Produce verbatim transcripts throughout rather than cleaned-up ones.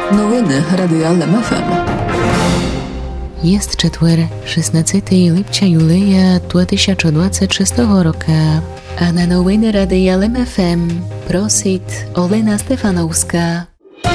Новини Радіо Лем еф ем. Jest четвер, шістнадцятого липня юлея дві тисячі двадцять шостого року. А на новини Радіо Лем еф ем просить Олена Стефановська.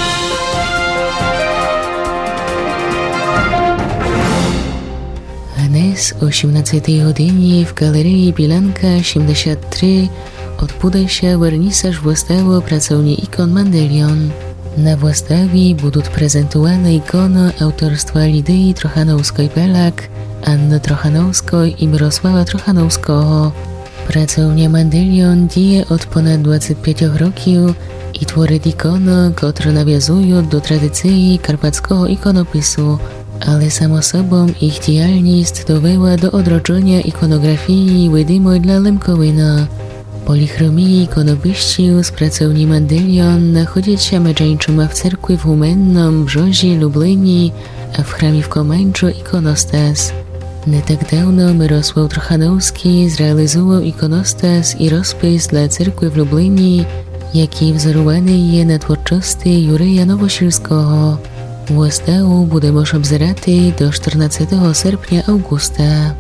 Dnes o siedemnastej godzinie w Galerii Bilanka siedemdziesiąt trzy odbędzie się wernisaż wystawy pracowni ikon Mandelion. Na wystawie będą prezentowane ikony autorstwa Lidii Trochanowskiej-Belak, Anny Trochanowskiej i Mirosława Trochanowskiego. Pracownia Mandelion dzieje od ponad dwudziestu pięciu roków i tworzy ikony, które nawiązują do tradycji karpackiego ikonopisu, ale samo sobą ich działalność dowiała do odrodzenia ikonografii widymej dla Lemkowina. Polichromii ikonopiści z pracowni Mandelion nachodzić się męczeńczyma w cerkwi w Humennom, Brzozie, Lublinie, a w chramie w Komańczu ikonostas. Nie tak dawno Mirosław Trochanowski zrealizował ikonostas i rozpis dla cerkwi w Lublinie, jaki wzorowany jest na twórczości Jureja Nowosilskiego. Wystawę będzie można obserwować do czternastego sierpnia Augusta.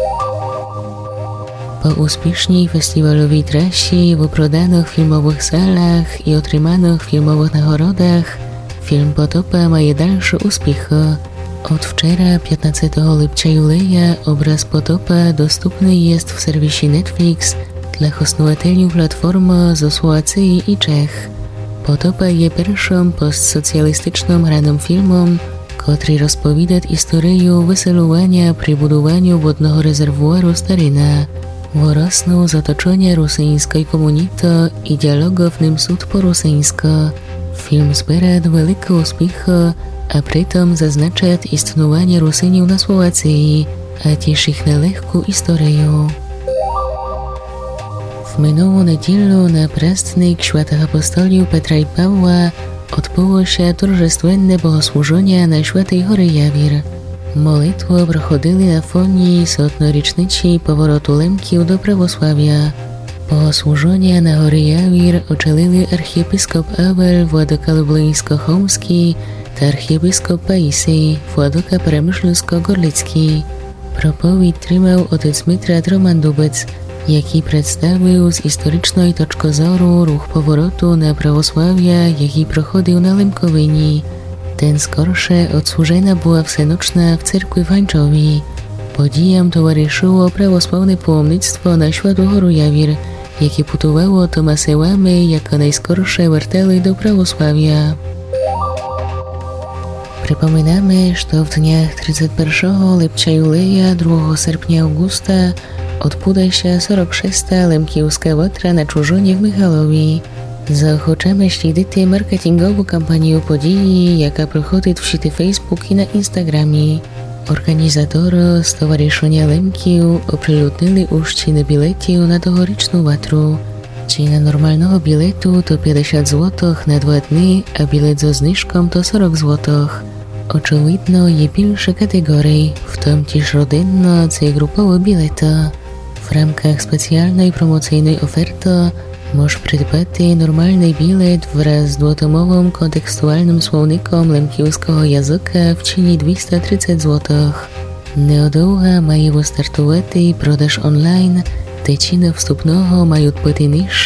Po uspiesznej festiwalowej trasie, wyprodanych filmowych salach i otrzymanych filmowych nagrodach, film Potopa ma dalsze uspechy. Od wczoraj, piętnastego lipca juleja, obraz Potopa dostępny jest w serwisie Netflix dla hostowatelów platformy ze Słowacji i Czech. Potopa jest pierwszym postsocjalistycznym hranym filmem, który rozpowiada historię wyselowania przy budowaniu wodnego rezerwuaru Staryna, wyrosną z otoczenia rosyjskiej komunity i dialogu w nim sud po-rosyjsku. Film zbiera wielkie uspechy, a przy tym zaznacza istnienie Rosjanów na Słowacji, a też ich nielehką historię. W minioną niedzielę na prastnik świętych apostoliów Petra i Pawła odbyło się торжественне bogosłużenie na Świętej Hory Jawir. Молитву проходили на фоні сотнорічниці повороту лемків до православ'я. Богослужіння на горі Явір очолили архієпископ Авель Владика Люблинсько-Хомський та архієпископ Паїсій Владика Перемишльсько-Горлицький. Проповідь тримав отець Митрат Роман Дубець, який представив з історичної точки зору рух повороту на православ'я, який проходив на Лемковині. Ten skorsze odsłużena była всеночна w cerkwi w Hańczowi. Podijam towarzyszyło prawosławne połomnictwo na Świętą Гору Jawir, jakie putowało Tomasełami jako najskorsze wartele do prawosławia. Przypominamy, że w dniach trzydziestego pierwszego lipca juleja, drugiego sierpnia Augusta odbędzie się czterdziesta szósta lemkiewska watra na Czurzonie w Michalowi. Zaохочamy śledzić marketingową kampanię podії, jaka prochodzi w sieci Facebook i na Instagramie. Organizatorzy Stowarzyszenia Lemkiów oprilutnili już ceny biletów na tegoroczną watru. Cena normalnego biletu to pięćdziesiąt złotych na dwa dni, a bilet ze zniżką to czterdzieści złotych. Oczywidno jest większe kategorie, w tym też rodzinne czy grupowe bilety. W ramach specjalnej promocyjnej oferty możesz przydbać normalny bilet wraz z dwutomowym kontekstualnym słownikiem lemkiewskiego języka w cenie dwieście trzydzieści złotych. Niedługo mają wystartować podaż online, te ceny wstępnego mają być niższe